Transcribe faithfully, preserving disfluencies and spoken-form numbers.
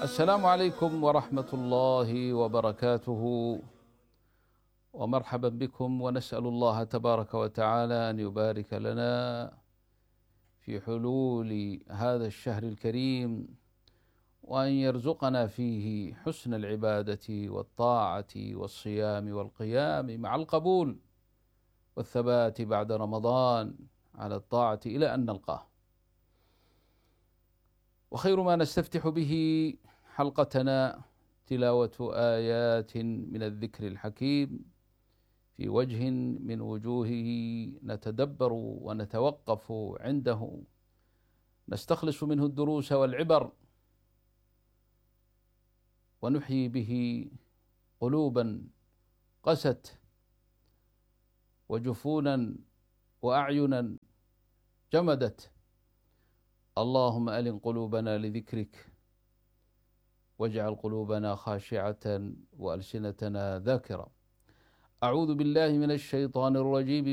السلام عليكم ورحمة الله وبركاته، ومرحبا بكم، ونسأل الله تبارك وتعالى أن يبارك لنا في حلول هذا الشهر الكريم، وأن يرزقنا فيه حسن العبادة والطاعة والصيام والقيام مع القبول والثبات بعد رمضان على الطاعة إلى أن نلقاه. وخير ما نستفتح به حلقتنا تلاوة آيات من الذكر الحكيم في وجه من وجوهه نتدبر ونتوقف عنده، نستخلص منه الدروس والعبر، ونحيي به قلوبا قست وجفونا وأعينا جمدت. اللهم ألن قلوبنا لذكرك، واجعل قلوبنا خاشعة وألسنتنا ذاكرة. أعوذ بالله من الشيطان الرجيم.